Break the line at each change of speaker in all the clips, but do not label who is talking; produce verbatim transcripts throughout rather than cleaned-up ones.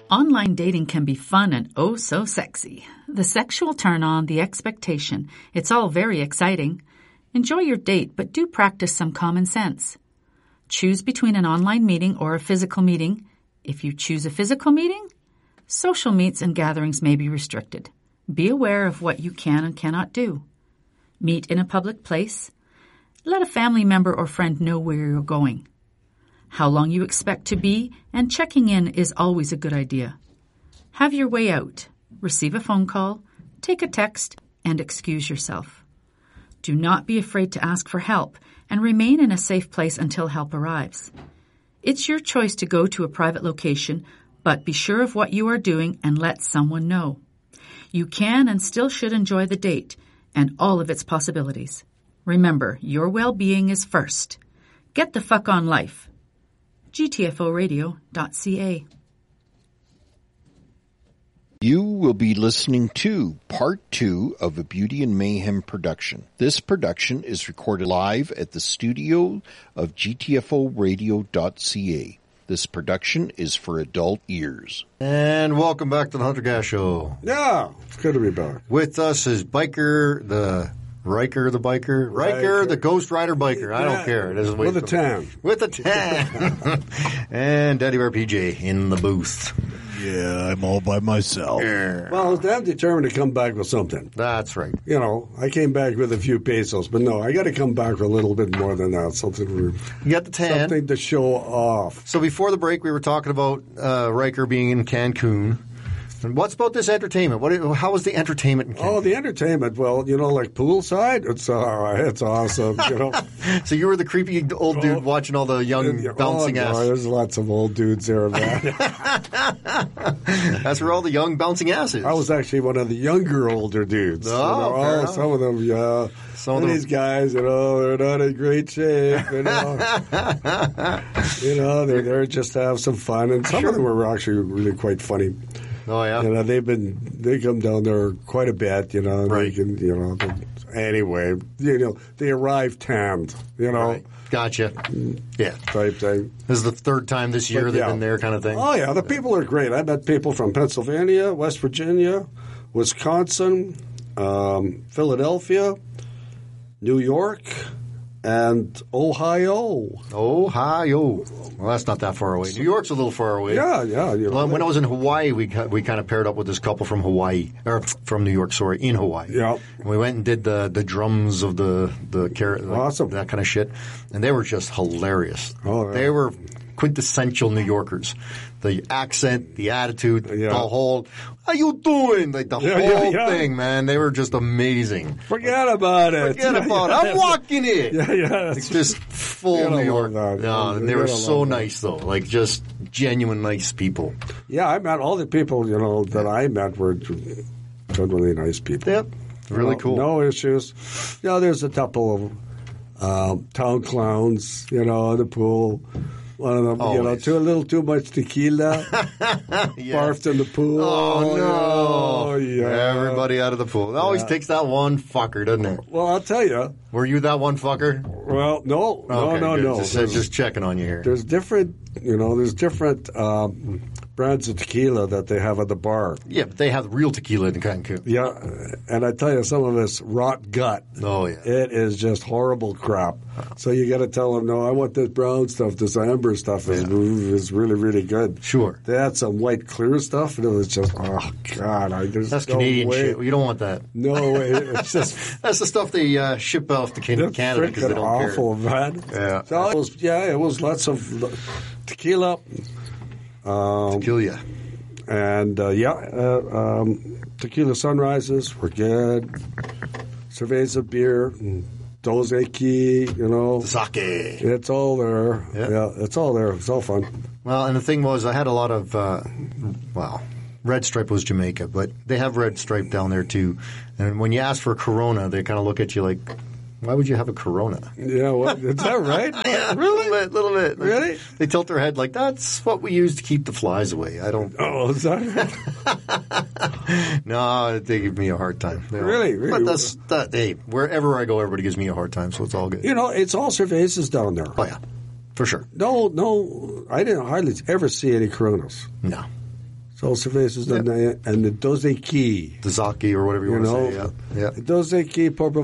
Online dating can be fun and oh so sexy. The sexual turn-on, the expectation, it's all very exciting. Enjoy your date, but do practice some common sense. Choose between an online meeting or a physical meeting. If you choose a physical meeting, social meets and gatherings may be restricted. Be aware of what you can and cannot do. Meet in a public place. Let a family member or friend know where you're going. How long you expect to be, and checking in is always a good idea. Have your way out. Receive a phone call, take a text, and excuse yourself. Do not be afraid to ask for help, and remain in a safe place until help arrives. It's your choice to go to a private location, but be sure of what you are doing and let someone know. You can and still should enjoy the date and all of its possibilities. Remember, your well-being is first. Get the fuck on life. G T F O radio dot C A.
You will be listening to part two of a Beauty and Mayhem production. This production is recorded live at the studio of G T F O radio dot C A. This production is for adult ears.
And welcome back to the Hunter Gas Show.
Yeah, it's good to be back.
With us is Biker, the Riker, the biker, Riker,
Riker.
the Ghost Rider biker. I
Yeah.
don't care. It doesn't
With a tan.
With a tan. And Daddy Bear P J in the booth.
Yeah, I'm all by myself.
Yeah.
Well, I was damn determined to come back with something.
That's right.
You know, I came back with a few pesos, but no, I got to come back with a little bit more than that. Something,
You got the tan.
something to show off.
So before the break, we were talking about uh, Riker being in Cancun. And what's about this entertainment? What? How was the entertainment in Cancun?
Oh, the entertainment. Well, you know, like poolside, it's all right. It's awesome. You know,
So you were the creepy old dude
Oh.
watching all the young bouncing
oh, no,
ass.
there's lots of old dudes there, man.
That's where all the young bouncing ass is.
I was actually one of the younger, older dudes.
Oh,
you know,
fair
oh
enough.
some of them, yeah.
Some of
And
them-
these guys, you know, they're not in great shape. You know, you know, they're there just to have some fun, and some of them were actually really quite funny.
Oh yeah.
You know, they've been they come down there quite a bit. You know, and
Right.
They can, you know. But anyway, you know, they arrive tanned. You know,
Right. Gotcha. Yeah.
type thing.
This is the third time this year
But,
they've
yeah.
been there, kind of thing.
Oh yeah, the people are great. I met people from Pennsylvania, West Virginia, Wisconsin, um, Philadelphia, New York, and Ohio.
Ohio. Well, that's not that far away. New York's a little far away.
Yeah, yeah. You know,
Well, when I was in Hawaii, we ki- we kind of paired up with this couple from Hawaii, or from New York, sorry, in Hawaii.
Yeah.
And we went and did the, the drums of the the car- like,
Awesome.
that kind of shit, and they were just hilarious.
Oh, yeah.
They were quintessential New Yorkers. The accent, the attitude,
Yeah.
the whole "how you doing?" Like the
Yeah,
whole
yeah, yeah.
thing, man. They were just amazing.
forget about it.
Forget about it. I'm walking it.
Yeah, yeah.
It's just full
You gotta
New York.
love that.
Yeah, and they
You
were
gotta
so
love that.
nice, though. Like, just genuine nice people.
Yeah, I met all the people, you know, that I met were generally nice people.
Yep. Really
No-
cool.
No issues. You know, there's a couple of um, town clowns, you know, in the pool. One of them, you know,
Always.
too a little too much tequila,
Yeah.
barfed in the pool.
Oh, no.
Oh, yeah.
Everybody out of the pool. It always
Yeah.
takes that one fucker, doesn't it?
Well, I'll tell you.
Were you that one fucker?
Well, no, no,
Okay,
no,
good.
no.
Just,
There's,
just checking on you here.
there's different, you know, there's different um, brands of tequila that they have at the bar.
Yeah, but they have real tequila in Cancun.
Yeah, and I tell you, some of it's rot gut.
Oh, yeah.
It is just horrible crap. So you got to tell them, no, I want this brown stuff. This amber stuff is is really, really good.
Sure.
They had some white clear stuff, and it was just, oh, God. I, there's
That's
no
Canadian
way.
shit. You don't want that.
No way. It's just
That's the stuff they uh, ship off to Can-
that's
Canada because they
freaking
don't
awful, man.
Yeah.
So it was, yeah, it was lots of tequila.
care. Tequila.
And, uh, yeah, uh, um, tequila sunrises were good. Cerveza beer, and Dos Equis, you know.
Sake.
It's all there.
Yeah.
Yeah. It's all there. It's all fun.
Well, and the thing was, I had a lot of, uh, well, Red Stripe was Jamaica, but they have Red Stripe down there too. And when you ask for a Corona, they kind of look at you like, why would you have a Corona?
Yeah, what, is that right?
Yeah, really? A little bit, little bit. Like,
Really?
They tilt their head like, that's what we use to keep the flies away. I don't,
Oh, is that right?
no, they give me a hard time. They don't.
Really? Really?
But that's, that, hey, wherever I go, everybody gives me a hard time, so it's all good.
You know, it's all cervezas down there.
Oh, yeah, for sure.
No, no, I didn't hardly ever see any Coronas.
No.
Dos Cervezas yep. and, and the Dos Equis.
The Zaki or whatever you,
you
want
know?
to say. Yeah. Yeah.
Dos Equis, por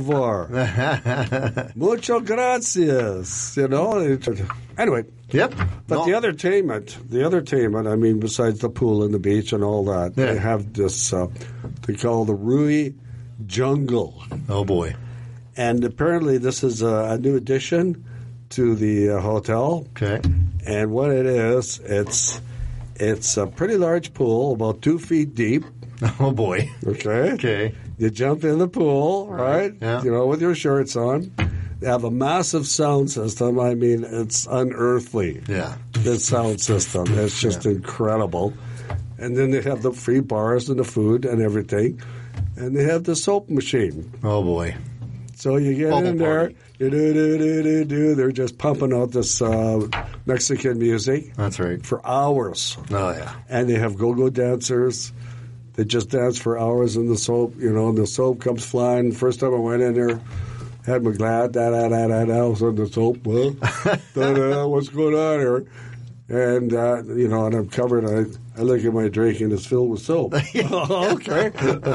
favor. Mucho gracias. You know? Anyway.
Yep.
But no. the entertainment, the entertainment, I mean, besides the pool and the beach and all that, yeah. they have this, uh, they call the Rui Jungle.
Oh, boy.
And apparently this is a, a new addition to the uh, hotel.
Okay.
And what it is, it's it's a pretty large pool, about two feet deep.
Oh, boy.
Okay.
Okay.
You jump in the pool, right?
right? Yeah.
You know, with your shorts on. They have a massive sound system. I mean, it's unearthly.
Yeah.
The sound system. It's just yeah. incredible. And then they have the free bars and the food and everything. And they have the soap machine.
Oh, boy.
So you get Bubble in there,
party.
you do, do, do, do, do. They're just pumping out this uh, Mexican music.
That's right.
For hours.
Oh, yeah.
And they have go-go dancers. They just dance for hours in the soap, you know, and the soap comes flying. First time I went in there, had my glad, da da da da da, was on the soap. Well, da, da, what's going on here? And, uh, you know, and I'm covered. I, I look at my drink and it's filled with soap. Oh, okay.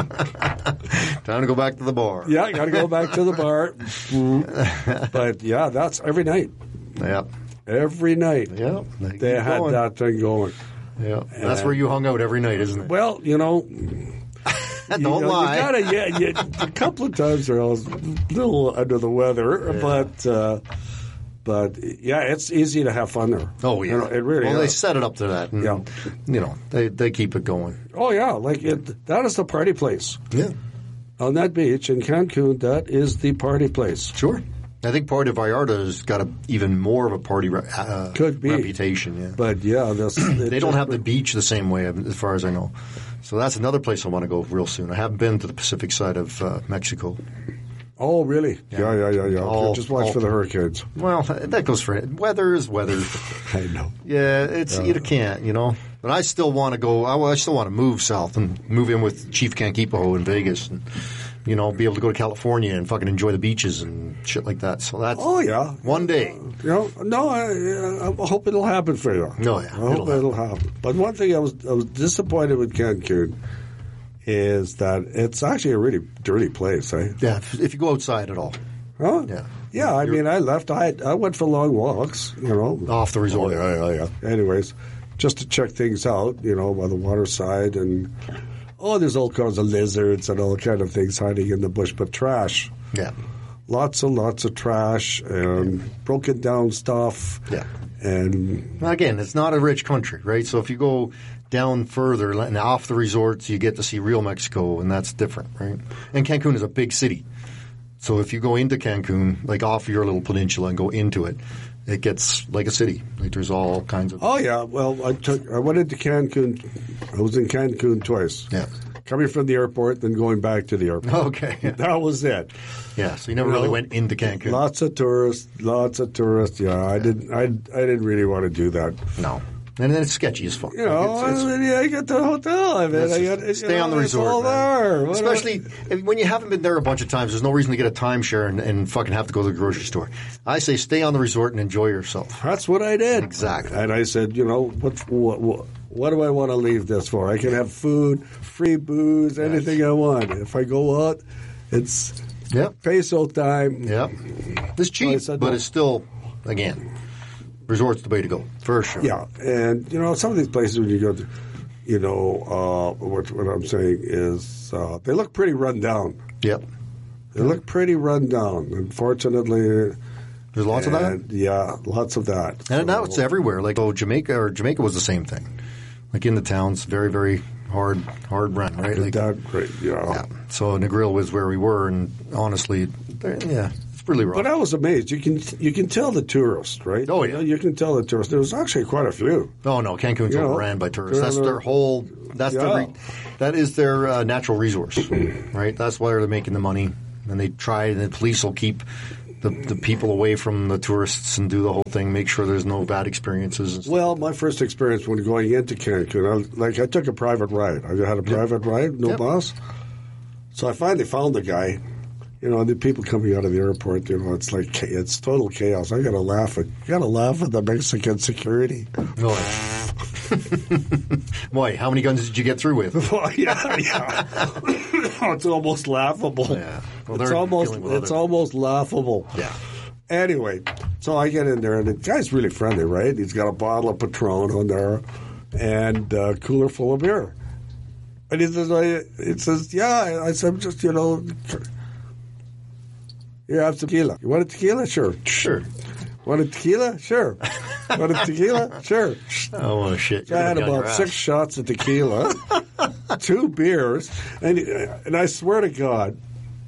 Time to go back to the bar.
Yeah, got to go back to the bar. But, yeah, that's every night.
Yep.
Every night.
Yep.
They, they had going. that thing going.
Yeah. That's where you hung out every night, isn't it?
Well, you know.
Don't
you know,
lie.
You gotta, yeah, yeah, a couple of times I was a little under the weather, yeah. but uh, but yeah, it's easy to have fun there.
Oh yeah,
you know, it really.
Well,
is.
they set it up to that. And,
yeah,
you know, they they keep it going.
Oh yeah, like it, that is the party place.
Yeah,
on that beach in Cancun, that is the party place.
Sure. I think Puerto Vallarta has got a, even more of a party re- uh,
Could be.
reputation. Yeah,
but yeah, this,
they don't have the beach the same way, as far as I know. So that's another place I want to go real soon. I haven't been to the Pacific side of uh, Mexico.
Oh, really?
Yeah,
yeah, yeah, yeah. yeah.
All,
Just watch
all,
for the hurricanes.
Well, that goes for it. Weather is weather.
I know.
Yeah, it's uh, you can't, you know. But I still want to go. I, I still want to move south and move in with Chief Canquipo in Vegas, and you know, be able to go to California and fucking enjoy the beaches and shit like that. So that's
oh yeah,
one day.
Uh, you know, no, I, I hope it'll happen for you.
No, yeah,
I hope
it'll,
it'll
happen.
happen. But one thing I was I was disappointed with Cancun is that it's actually a really dirty place, eh?
Yeah, if, if you go outside at all.
Huh?
Yeah.
Yeah, I You're, mean, I left. I I went for long walks, you know.
Off the resort.
Oh, yeah, yeah, yeah. Anyways, just to check things out, you know, by the waterside. And, oh, there's all kinds of lizards and all kind of things hiding in the bush. But trash.
Yeah.
Lots and lots of trash and yeah. broken down stuff.
Yeah.
And
again, it's not a rich country, right? So if you go down further and off the resorts, you get to see real Mexico, and that's different, right? And Cancun is a big city. So if you go into Cancun, like off your little peninsula and go into it, it gets like a city. Like there's all kinds of...
Oh, yeah. Well, I took, I went into Cancun. I was in Cancun twice.
Yeah.
Coming from the airport, then going back to the airport.
Okay. Yeah.
That was it.
Yeah, so you never you really know, went into Cancun.
Lots of tourists, lots of tourists. Yeah, I yeah. didn't I, I didn't really want to do that.
No. And then it's sketchy as fuck.
You know,
like it's, it's,
yeah, I got the hotel. I mean, I got,
stay
you know,
on the resort.
All there.
Especially when you haven't been there a bunch of times, there's no reason to get a timeshare and, and fucking have to go to the grocery store. I say stay on the resort and enjoy yourself.
That's what I did.
Exactly.
And I said, you know, what what, what, what do I want to leave this for? I can have food, free booze, anything yes. I want. If I go out, it's
yep.
peso time.
Yep. It's cheap, so but no. it's still, again... Resort's the way to go, for sure.
Yeah, and, you know, some of these places when you go to, you know, uh, what, what I'm saying is uh, they look pretty run down.
Yep.
They look pretty run down, unfortunately.
There's lots
and,
of that?
Yeah, lots of that.
And so, now it's everywhere. Like, oh, Jamaica, or Jamaica was the same thing. Like, in the towns, very, very hard hard run, right? Like,
that great, yeah.
yeah. So Negril was where we were, and honestly, yeah. Really wrong.
But I was amazed. You can you can tell the tourists, right?
Oh, yeah.
You know, you can tell the tourists. There was actually quite a few.
Oh, no. Cancun's overran by tourists. That's their whole – That's yeah. their, that is their uh, natural resource, right? That's why they're making the money. And they try – and the police will keep the, the people away from the tourists and do the whole thing, make sure there's no bad experiences. And stuff.
Well, my first experience when going into Cancun, I, like I took a private ride. I had a private yep. ride, no yep. boss. So I finally found the guy. You know, the people coming out of the airport, you know, it's like, it's total chaos. I got to laugh at, got to laugh at the Mexican security.
Oh, Why? How many guns did you get through with?
Well, yeah, yeah. It's almost laughable.
Yeah. Well,
it's
they're
almost
dealing with
it's
other-
almost laughable.
Yeah.
Anyway, so I get in there, and the guy's really friendly, right? He's got a bottle of Patron on there and a cooler full of beer. And he says, I, it says, yeah. I said, just, you know, you have tequila. You want a tequila? Sure.
Sure.
Want a tequila? Sure. Want a tequila? Sure.
Oh, shit.
I had about six shots of tequila, two beers, and and I swear to God,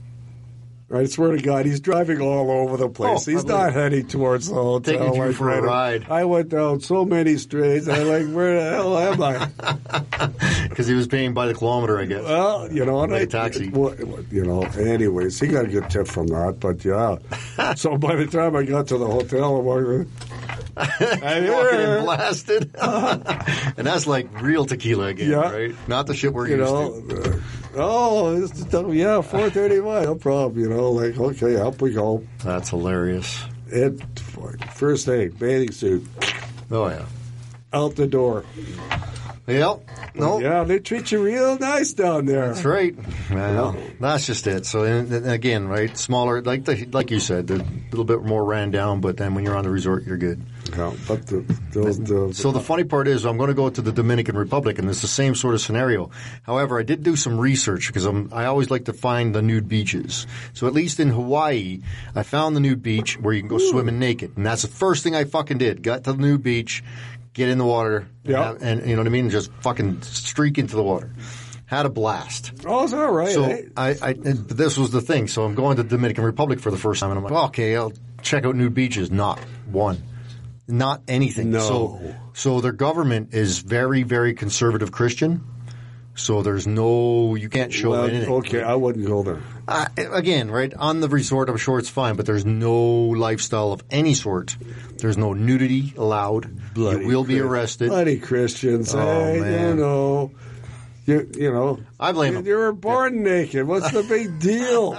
I swear to God, he's driving all over the place.
Oh,
he's
I
not
believe-
heading towards the hotel.
Taking you
like,
for a
right-
ride.
I went down so many streets. I'm like, where the hell am I?
Because he was paying by the kilometer, I guess.
Well, you know, and
Like
I,
a taxi.
well, you know. Anyways, he got a good tip from that. But yeah, so by the time I got to the hotel, I'm like,
Walking in blasted. And that's like real tequila again,
Yeah.
right? Not the shit we're
you
used
know,
to.
uh, oh, it's the, yeah, four thirty-one, no problem. You know, like, okay, up we go.
That's hilarious.
It, first thing, bathing suit,
Oh, yeah.
out the door.
Yep. No.
Yeah, they treat you real nice down there.
That's right. Well, that's just it. So and, and again, right, smaller, like the, like you said, they're a little bit more ran down. But then when you're on the resort, you're good.
Yeah, but the, the, the,
So the funny part is, I'm going to go to the Dominican Republic, and it's the same sort of scenario. However, I did do some research because I'm, I always like to find the nude beaches. So at least in Hawaii, I found the nude beach where you can go swimming naked, and that's the first thing I fucking did. Got to the nude beach, get in the water,
Yeah.
and, and you know what I mean, just fucking streak into the water. Had a blast.
oh, it's all right.
So
eh?
I, I and this was the thing. So I'm going to the Dominican Republic for the first time, and I'm like, well, okay, I'll check out nude beaches. Not one, not anything.
No.
So, so their government is very, very conservative Christian. So there's no, you can't show
Well,
anything.
okay, I wouldn't go there.
Uh, again, right on the resort, I'm sure it's fine, but there's no lifestyle of any sort. There's no nudity allowed.
Bloody
you will be
Chris-
arrested.
Bloody Christians,
Oh,
hey,
man.
you know. You, you know,
I blame
you,
them.
you were born naked. What's the big deal?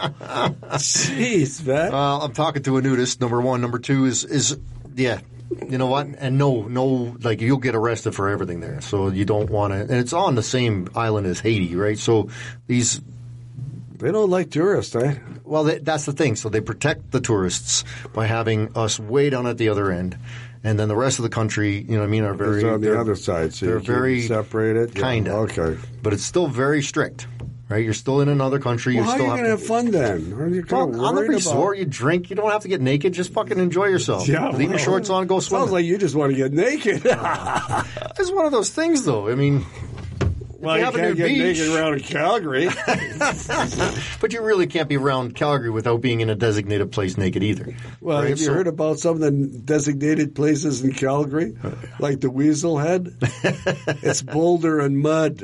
Jeez, man.
Well, I'm talking to a nudist. Number one, number two is is yeah. You know what? And no, no, like you'll get arrested for everything there. So you don't want to. And it's on the same island as Haiti, right? So these,
They don't like tourists, eh?
well, they, that's the thing. So they protect the tourists by having us way down at the other end, and then the rest of the country, you know what I mean, are very
It's on the
they're-
other side, so
they're
you can
very
separate it. Yeah,
Kinda.
okay.
but it's still very strict, right? You're still in another country.
Well,
you
how are
still
you
have
going to
to
have fun then? Are you kind
Well,
of
on the
worried
resort,
about?
you drink. You don't have to get naked. Just fucking enjoy yourself.
Yeah,
Leave your
well,
shorts on, go swimming.
Sounds like you just want to get naked.
It's one of those things, though. I mean,
well,
you
you
have a
can't
new
get
beach.
naked around in Calgary.
but you really can't be around Calgary without being in a designated place naked either.
Well,
right?
have you
So-
heard about some of the designated places in Calgary, like the Weasel Head? It's boulder and mud.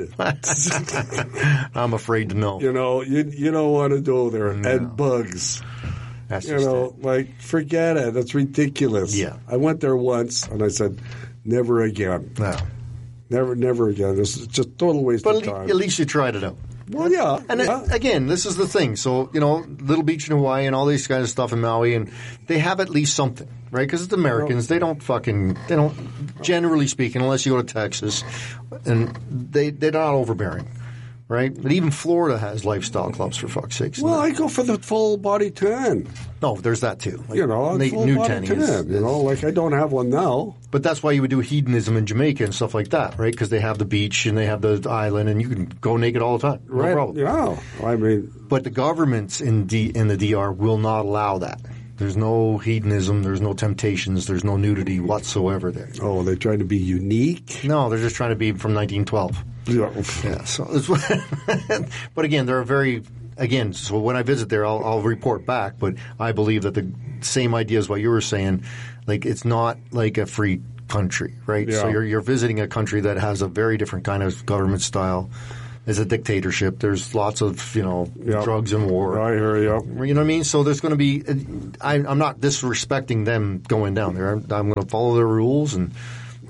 I'm afraid to know.
You know, you you don't want to go there, and bugs.
That's
You
just
know,
it.
like forget it. That's ridiculous.
Yeah.
I went there once, and I said, never again.
No.
Never, never again. This is just total waste
But
of
at le-
time.
at least you tried it out.
Well, yeah.
And
yeah.
uh, again, this is the thing. So, you know, Little Beach in Hawaii and all these kind of stuff in Maui, and they have at least something, right? Because it's Americans. They don't fucking, they don't, generally speaking, unless you go to Texas, and they, they're not overbearing, right? But even Florida has lifestyle clubs, for fuck's sakes.
Well, I go for the full body tan.
No, there's that too. Like,
You know,
na-
full
nude
body
tanning
tan.
is-
you know, like I don't have one now.
But that's why you would do hedonism in Jamaica and stuff like that, right? Because they have the beach and they have the island, and you can go naked all the time. No
Right?
problem.
Yeah. I mean,
But the governments in D in the D R will not allow that. There's no hedonism, there's no temptations, there's no nudity whatsoever there.
oh, they're trying to be unique.
No, they're just trying to be from nineteen twelve.
Yeah.
Yeah. So, it's, but again, they're very again. So when I visit there, I'll, I'll report back. But I believe that the same idea as what you were saying. Like it's not like a free country, right?
Yeah.
So you're you're visiting a country that has a very different kind of government style. It's a dictatorship. There's lots of you know
Yeah.
drugs and war.
I hear you.
You know what I mean? So there's going to be. I, I'm not disrespecting them going down there. I'm, I'm going to follow their rules and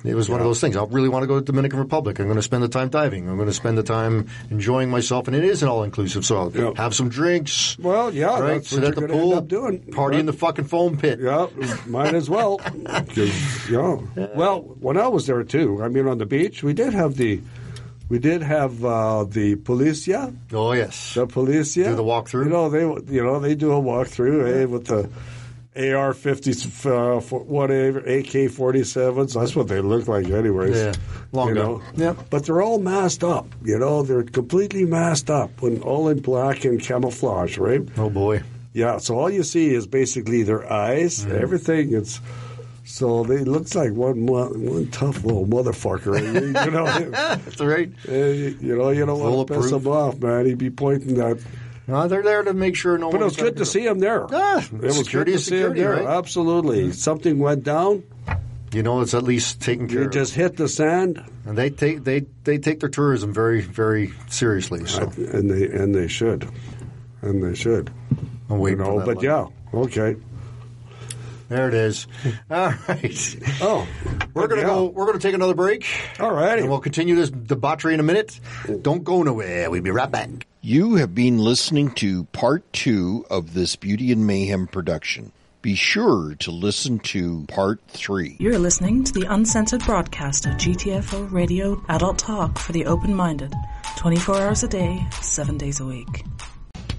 It was yeah. one of those things. I really want to go to the Dominican Republic. I'm going to spend the time diving. I'm going to spend the time enjoying myself, and it is an all-inclusive. So I'll yeah. have some drinks.
Well, yeah,
right?
that's
Sit
what
at
you're
the
going to
pool,
end up doing.
party
right?
in the fucking foam pit.
Yeah, might as well. yeah. Well, when I was there too, I mean, on the beach, we did have the. We did have uh, the Policia.
Oh yes,
the Policia.
Do the walkthrough.
You know they, you know they do a walkthrough eh, with the A R fifties, uh, whatever, A K forty-sevens. That's what they look like, anyways.
Yeah, long
you
ago.
know?
Yeah,
but they're all masked up. You know, they're completely masked up, when all in black and camouflage, right?
Oh boy.
Yeah. So all you see is basically their eyes. Mm-hmm. Everything. It's. So they looks like one one tough little motherfucker. You know,
that's right.
You know, you don't want to piss him off, man. He'd be pointing that.
No, they're there to make sure no.
But it was good to see him there.
Ah,
it was
security
good to see him there.
Right?
Absolutely. Mm-hmm. Something went down.
You know, it's at least taken care
you
of.
You just hit the sand,
and they take they they take their tourism very very seriously. So.
I, and they and they should, and they should.
I'm waiting
you know,
for that
but
line.
yeah, okay.
There it is. All right.
Oh,
we're gonna
yeah.
go. We're gonna take another break.
All right,
and we'll continue this debauchery in a minute. Don't go nowhere. We'll be right back.
You have been listening to part two of this Beauty and Mayhem production. Be sure to listen to part three.
You're listening to the uncensored broadcast of G T F O Radio Adult Talk for the open-minded, twenty-four hours a day, seven days a week.